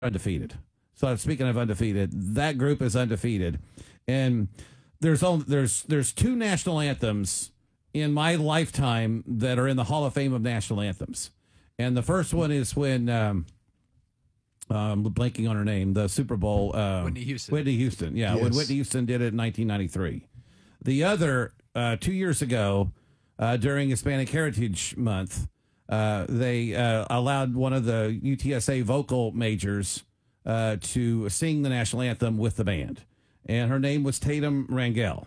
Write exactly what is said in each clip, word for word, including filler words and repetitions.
undefeated. So speaking of undefeated, that group is undefeated, and there's only, there's there's two national anthems in my lifetime that are in the Hall of Fame of national anthems, and the first one is when um, um blanking on her name, the Super Bowl uh, Whitney Houston. Whitney Houston, yeah, Yes. when Whitney Houston did it in nineteen ninety-three. The other uh, two years ago uh, during Hispanic Heritage Month, uh, they uh, allowed one of the U T S A vocal majors uh, to sing the national anthem with the band. And her name was Tatum Rangel.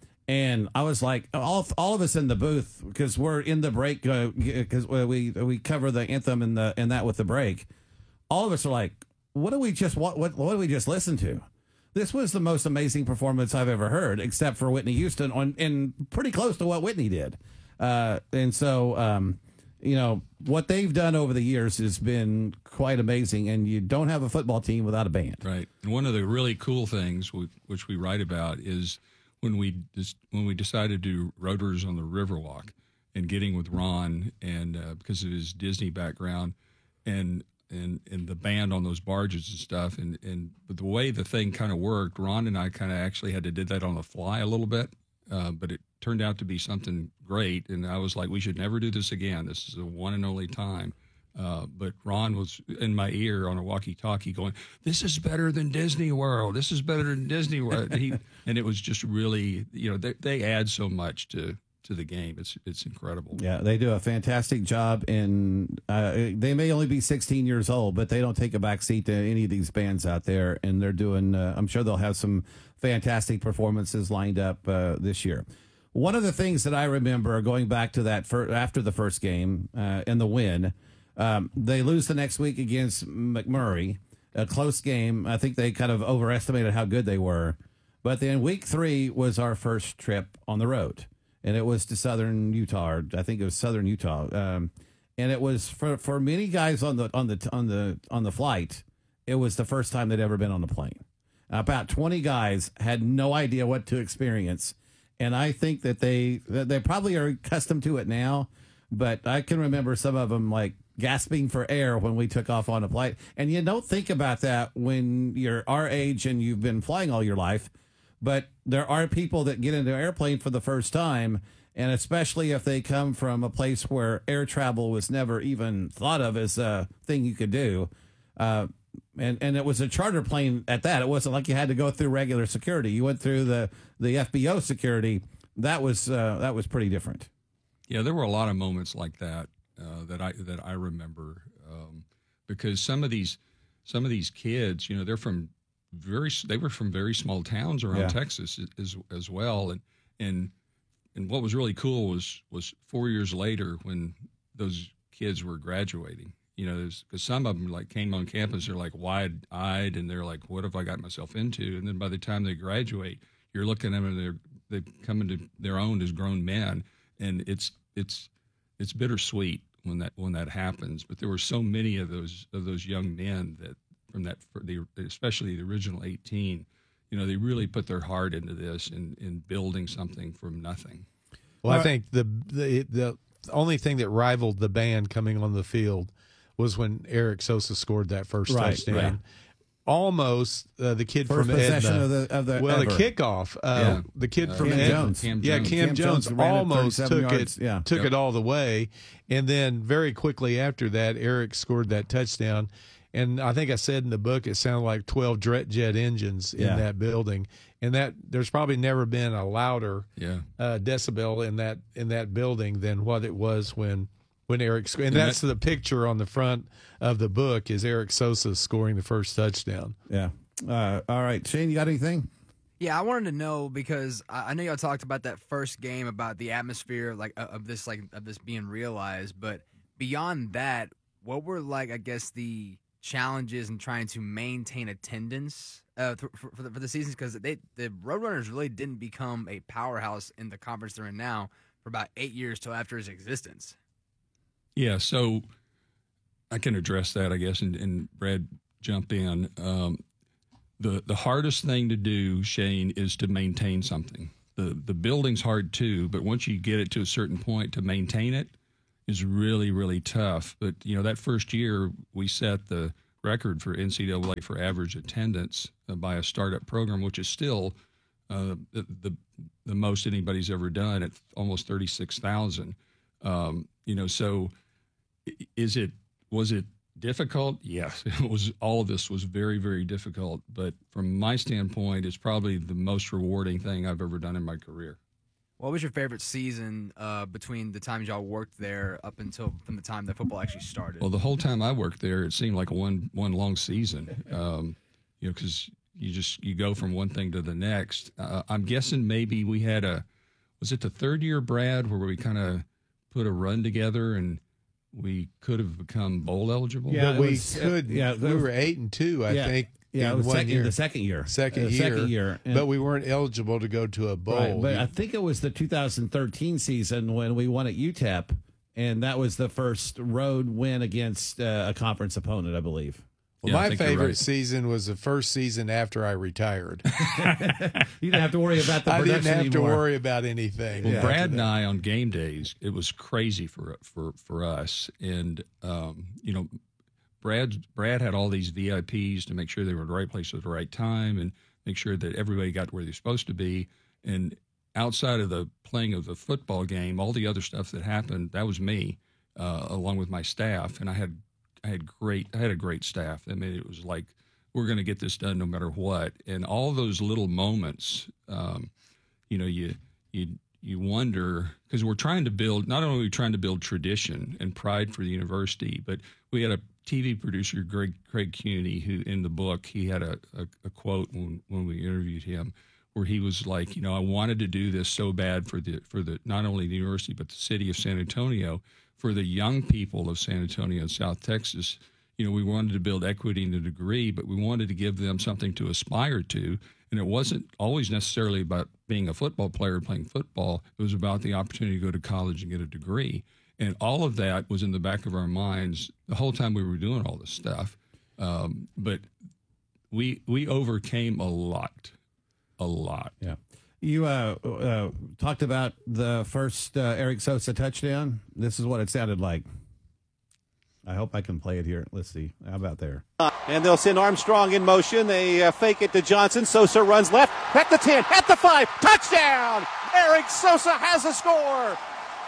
And I was like, all, all of us in the booth, because we're in the break, because uh, we we cover the anthem and the and that with the break. All of us are like, what do we just what what what do we just listen to? This was the most amazing performance I've ever heard, except for Whitney Houston, on and pretty close to what Whitney did. Uh, and so, um, you know, what they've done over the years has been quite amazing. And you don't have a football team without a band, right? And one of the really cool things we, which we write about is when we dis- when we decided to do Rotors on the Riverwalk and getting with Ron, and uh, because of his Disney background, and and and the band on those barges and stuff, and and the way the thing kind of worked, Ron and I kind of actually had to do that on the fly a little bit, uh, but it turned out to be something great. And I was like, we should never do this again. This is a one and only time. Uh, but Ron was in my ear on a walkie-talkie going, this is better than Disney World. This is better than Disney World. And, he, and it was just really, you know, they, they add so much to to the game. It's it's incredible. Yeah, they do a fantastic job. And uh, they may only be sixteen years old, but they don't take a back seat to any of these bands out there. And they're doing, uh, I'm sure they'll have some fantastic performances lined up uh, this year. One of the things that I remember going back to that fir- after the first game uh, and the win, um, they lose the next week against McMurray, a close game. I think they kind of overestimated how good they were. But then week three was our first trip on the road, and it was to Southern Utah. Or I think it was Southern Utah, um, and it was for, for many guys on the on the on the on the flight. It was the first time they'd ever been on a plane. About twenty guys had no idea what to experience. And I think that they that they probably are accustomed to it now, but I can remember some of them like gasping for air when we took off on a flight. And you don't think about that when you're our age and you've been flying all your life, but there are people that get into an airplane for the first time, and especially if they come from a place where air travel was never even thought of as a thing you could do. Uh, And and it was a charter plane at that. It wasn't like you had to go through regular security. You went through the, the F B O security. That was uh, that was pretty different. Yeah, there were a lot of moments like that uh, that I that I remember um, because some of these some of these kids, you know, they're from very they were from very small towns around Yeah. Texas as as well, and and and what was really cool was was four years later when those kids were graduating. You know, because some of them like came on campus, they're like wide-eyed, and they're like, "What have I got myself into?" And then by the time they graduate, you're looking at them, and they're they come into their own as grown men, and it's it's it's bittersweet when that when that happens. But there were so many of those of those young men that from that the especially the original eighteen, you know, they really put their heart into this and in building something from nothing. Well, I think the the the only thing that rivaled the band coming on the field was when Eric Sosa scored that first Right, touchdown. right. Almost uh, the kid First from possession Edna. of the of the well, ever. the kickoff. Uh, Yeah. The kid Uh, from Cam Edna. Jones. Cam Yeah, Jones. Cam, Cam Jones, Jones ran it almost thirty-seven took yards. it Yeah. took Yep. it all the way, and then very quickly after that, Eric scored that touchdown. And I think I said in the book, it sounded like twelve jet jet engines in Yeah. that building, and that there's probably never been a louder Yeah. uh, decibel in that in that building than what it was when when Eric scored. And And that's the picture on the front of the book is Eric Sosa scoring the first touchdown. Yeah. Uh, all right, Shane, you got anything? Yeah, I wanted to know because I I know y'all talked about that first game about the atmosphere like uh, of this like of this being realized, but beyond that, what were like I guess the challenges in trying to maintain attendance uh, th- for, for, the, for the seasons because they the Roadrunners really didn't become a powerhouse in the conference they're in now for about eight years till after its existence. Yeah, so I can address that, I guess, and, and Brad jump in. Um, the the hardest thing to do, Shane, is to maintain something. The the building's hard too, but once you get it to a certain point, to maintain it is really, really tough. But, you know, that first year we set the record for N C double A for average attendance uh, by a startup program, which is still uh, the, the the most anybody's ever done at almost thirty-six thousand. Um, you know, so is it was it difficult? Yes, it was. All of this was very, very difficult. But from my standpoint, it's probably the most rewarding thing I've ever done in my career. What was your favorite season uh, between the times y'all worked there up until from the time that football actually started? Well, the whole time I worked there, it seemed like a one one long season. Um, you know, because you just you go from one thing to the next. Uh, I'm guessing maybe we had a was it the third year, Brad, where we kind of put a run together and we could have become bowl eligible. Yeah, but it we was, uh, could. yeah, we were eight and two, I yeah, think. Yeah, in it was one second, year. the second year. Second Uh, year. Second year. And- but we weren't eligible to go to a bowl. Right, but You- I think it was the two thousand thirteen season when we won at U T E P, and that was the first road win against uh, a conference opponent, I believe. well, Yeah, I my think you're favorite right. season was the first season after I retired. You didn't have to worry about the I production didn't have anymore. to worry about anything. Well, Yeah. Brad and I on game days, it was crazy for for for us, and um, you know, Brad Brad had all these V I Ps to make sure they were in the right place at the right time, and make sure that everybody got where they're supposed to be. And outside of the playing of the football game, all the other stuff that happened, that was me, uh, along with my staff, and I had I had great I had a great staff. I mean, it was like we're going to get this done no matter what, and all those little moments, um, you know, you you. You wonder, because we're trying to build, not only are we trying to build tradition and pride for the university, but we had a T V producer, Greg, Craig Cuney, who in the book, he had a, a, a quote when, when we interviewed him where he was like, you know, I wanted to do this so bad for the, for the not only the university, but the city of San Antonio, for the young people of San Antonio and South Texas. You know, we wanted to build equity in a degree, but we wanted to give them something to aspire to. And it wasn't always necessarily about being a football player playing football. It was about the opportunity to go to college and get a degree. And all of that was in the back of our minds the whole time we were doing all this stuff. Um, but we we overcame a lot, a lot. Yeah. You uh, uh, talked about the first uh, Eric Sosa touchdown. This is what it sounded like. I hope I can play it here. Let's see. How about there? Uh, and they'll send Armstrong in motion. They uh, fake it to Johnson. Sosa runs left at the ten, at the five. Touchdown! Eric Sosa has a score.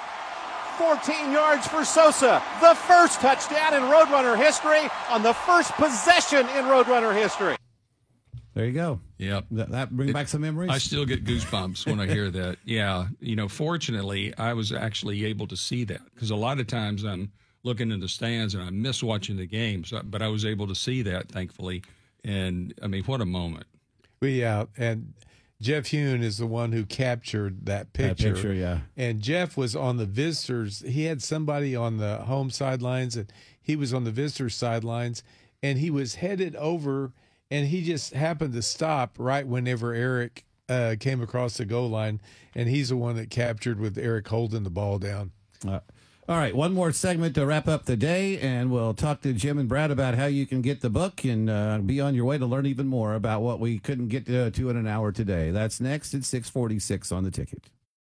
fourteen yards for Sosa. The first touchdown in Roadrunner history on the first possession in Roadrunner history. There you go. Yep. That, that bring back some memories. I still get goosebumps when I hear that. Yeah. You know, fortunately, I was actually able to see that because a lot of times I'm looking in the stands and I miss watching the games, but I was able to see that, thankfully. And, I mean, what a moment. Well, yeah, and Jeff Hune is the one who captured that picture. That picture, yeah. And Jeff was on the visitors. He had somebody on the home sidelines, and he was on the visitors sidelines, and he was headed over, and he just happened to stop right whenever Eric uh, came across the goal line, and he's the one that captured with Eric holding the ball down. Uh, all right, one more segment to wrap up the day, and we'll talk to Jim and Brad about how you can get the book and uh, be on your way to learn even more about what we couldn't get to, to in an hour today. That's next at six forty-six on the ticket.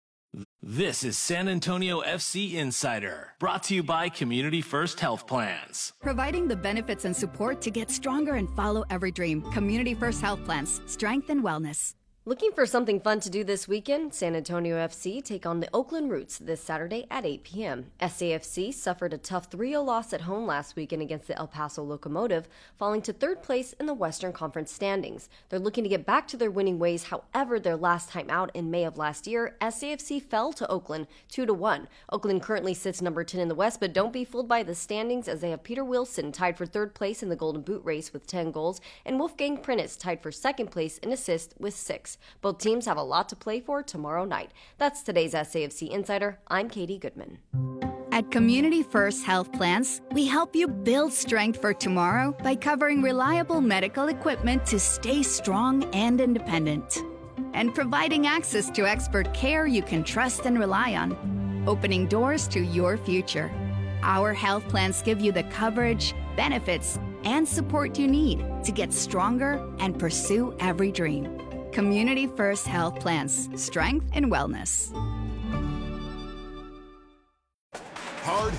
This is San Antonio F C Insider, brought to you by Community First Health Plans. Providing the benefits and support to get stronger and follow every dream. Community First Health Plans. Strength and wellness. Looking for something fun to do this weekend? San Antonio F C take on the Oakland Roots this Saturday at eight p.m. S A F C suffered a tough three oh loss at home last weekend against the El Paso Locomotive, falling to third place in the Western Conference standings. They're looking to get back to their winning ways. However, their last time out in May of last year, S A F C fell to Oakland two to one. Oakland currently sits number ten in the West, but don't be fooled by the standings as they have Peter Wilson tied for third place in the Golden Boot race with ten goals, and Wolfgang Prinitz tied for second place in assists with six. Both teams have a lot to play for tomorrow night. That's today's S A F C Insider. I'm Katie Goodman. At Community First Health Plans, we help you build strength for tomorrow by covering reliable medical equipment to stay strong and independent, and providing access to expert care you can trust and rely on, opening doors to your future. Our health plans give you the coverage, benefits, and support you need to get stronger and pursue every dream. Community First Health Plans. Strength and wellness. Hard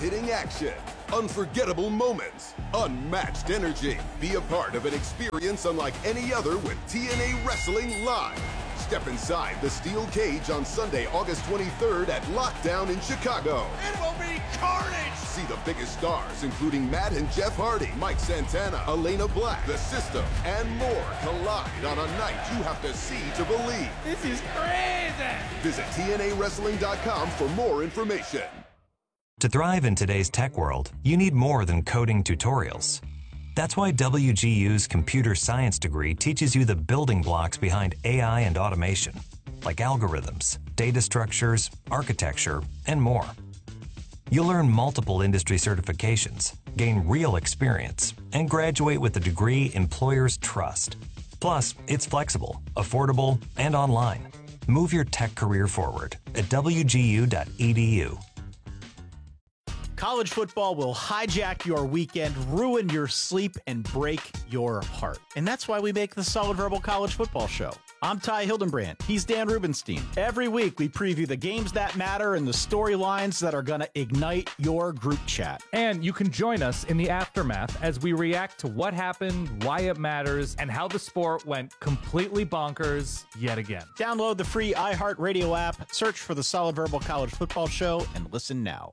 hard-hitting action, unforgettable moments, unmatched energy. Be a part of an experience unlike any other with T N A Wrestling Live. Step inside the steel cage on Sunday, August twenty-third at Lockdown in Chicago. It will be carnage! See the biggest stars, including Matt and Jeff Hardy, Mike Santana, Elena Black, The System, and more collide on a night you have to see to believe. This is crazy! Visit T N A wrestling dot com for more information. To thrive in today's tech world, you need more than coding tutorials. That's why W G U's computer science degree teaches you the building blocks behind A I and automation, like algorithms, data structures, architecture, and more. You'll earn multiple industry certifications, gain real experience, and graduate with a degree employers trust. Plus, it's flexible, affordable, and online. Move your tech career forward at W G U dot E D U. College football will hijack your weekend, ruin your sleep, and break your heart. And that's why we make the Solid Verbal College Football Show. I'm Ty Hildenbrand. He's Dan Rubenstein. Every week, we preview the games that matter and the storylines that are going to ignite your group chat. And you can join us in the aftermath as we react to what happened, why it matters, and how the sport went completely bonkers yet again. Download the free iHeartRadio app, search for the Solid Verbal College Football Show, and listen now.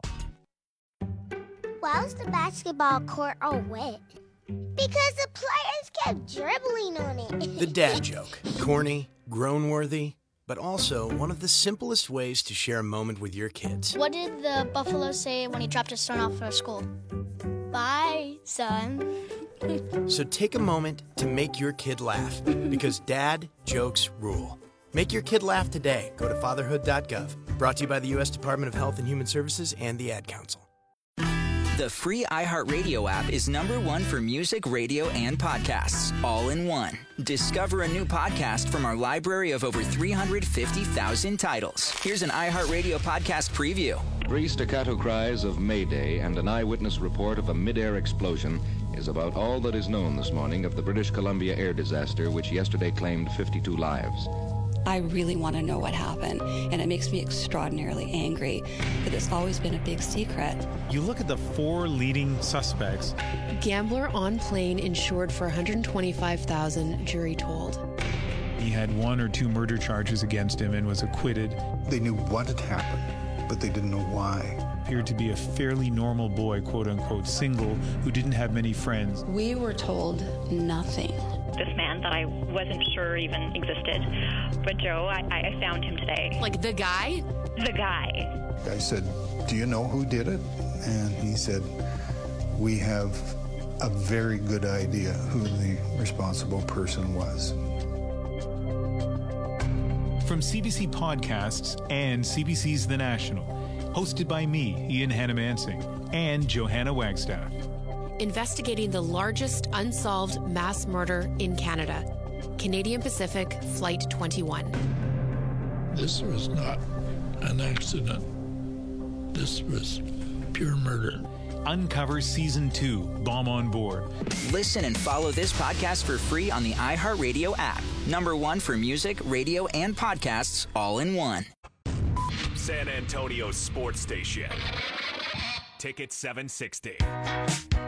Why was the basketball court all wet? Because the players kept dribbling on it. The dad joke. Corny, groan-worthy, but also one of the simplest ways to share a moment with your kids. What did the buffalo say when he dropped his son off at school? Bye, son. So take a moment to make your kid laugh, because dad jokes rule. Make your kid laugh today. Go to fatherhood dot gov. Brought to you by the U S Department of Health and Human Services and the Ad Council. The free iHeartRadio app is number one for music, radio, and podcasts, all in one. Discover a new podcast from our library of over three hundred fifty thousand titles. Here's an iHeartRadio podcast preview. Three staccato cries of Mayday and an eyewitness report of a mid-air explosion is about all that is known this morning of the British Columbia air disaster, which yesterday claimed fifty-two lives. I really want to know what happened, and it makes me extraordinarily angry that it's always been a big secret. You look at the four leading suspects. Gambler on plane insured for one hundred twenty-five thousand dollars, jury told. He had one or two murder charges against him and was acquitted. They knew what had happened, but they didn't know why. Appeared to be a fairly normal boy, quote-unquote, single, who didn't have many friends. We were told nothing. This man that I wasn't sure even existed. But Joe, I, I found him today. Like the guy? The guy. I said, do you know who did it? And he said, we have a very good idea who the responsible person was. From C B C Podcasts and C B C's The National, hosted by me, Ian Hannamansing, and Johanna Wagstaff. Investigating the largest unsolved mass murder in Canada. Canadian Pacific Flight twenty-one. This was not an accident. This was pure murder. Uncover Season two, Bomb on Board. Listen and follow this podcast for free on the iHeartRadio app. Number one for music, radio, and podcasts, all in one. San Antonio's sports station. Ticket seven sixty.